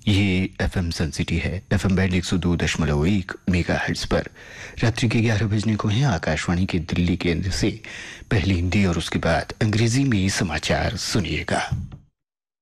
ये एफएम सन सिटी है। FM band 102.1 megahertz पर रात्रि के 11 बजने को है। आकाशवाणी के दिल्ली केंद्र से पहली हिंदी और उसके बाद अंग्रेजी में समाचार सुनिएगा।